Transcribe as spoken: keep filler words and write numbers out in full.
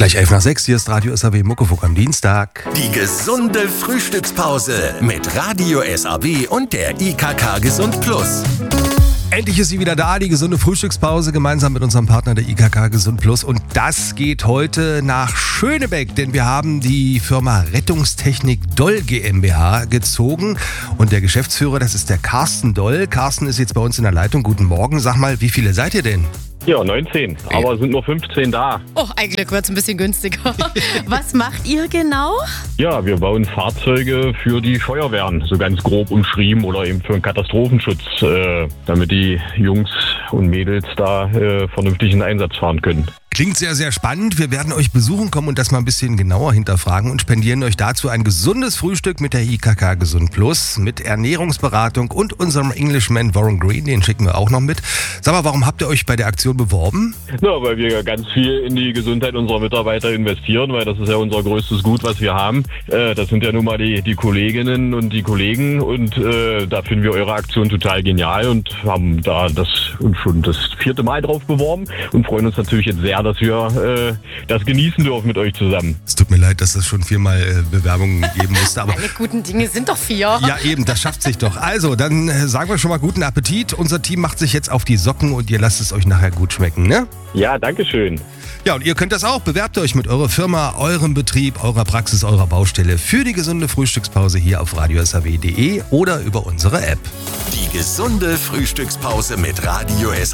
Gleich elf nach sechs, hier ist Radio S A W Muckefuck am Dienstag. Die gesunde Frühstückspause mit Radio S A W und der I K K Gesund Plus. Endlich ist sie wieder da, die gesunde Frühstückspause, gemeinsam mit unserem Partner der I K K Gesund Plus. Und das geht heute nach Schönebeck, denn wir haben die Firma Rettungstechnik Doll GmbH gezogen. Und der Geschäftsführer, das ist der Carsten Doll. Carsten ist jetzt bei uns in der Leitung. Guten Morgen. Sag mal, wie viele seid ihr denn? Ja, neunzehn, aber es sind nur fünfzehn da. Oh, eigentlich wird es ein bisschen günstiger. Was macht ihr genau? Ja, wir bauen Fahrzeuge für die Feuerwehren, so ganz grob umschrieben, oder eben für den Katastrophenschutz, äh, damit die Jungs und Mädels da äh, vernünftig in Einsatz fahren können. Klingt sehr, sehr spannend. Wir werden euch besuchen kommen und das mal ein bisschen genauer hinterfragen und spendieren euch dazu ein gesundes Frühstück mit der I K K Gesund Plus, mit Ernährungsberatung und unserem Englishman Warren Green, den schicken wir auch noch mit. Sag mal, warum habt ihr euch bei der Aktion beworben? Na, weil wir ganz viel in die Gesundheit unserer Mitarbeiter investieren, weil das ist ja unser größtes Gut, was wir haben. Äh, das sind ja nun mal die, die Kolleginnen und die Kollegen und äh, da finden wir eure Aktion total genial und haben da das und schon das vierte Mal drauf beworben und freuen uns natürlich jetzt sehr, dass wir äh, das genießen dürfen mit euch zusammen. Es tut mir leid, dass es schon viermal äh, Bewerbungen geben musste. Aber alle guten Dinge sind doch vier. Ja eben, das schafft sich doch. Also, dann äh, sagen wir schon mal guten Appetit. Unser Team macht sich jetzt auf die Socken und ihr lasst es euch nachher gut schmecken, ne? Ja, danke schön. Ja, und ihr könnt das auch. Bewerbt euch mit eurer Firma, eurem Betrieb, eurer Praxis, eurer Baustelle für die gesunde Frühstückspause hier auf radio s a w punkt d e oder über unsere App. Die gesunde Frühstückspause mit Radio S A W.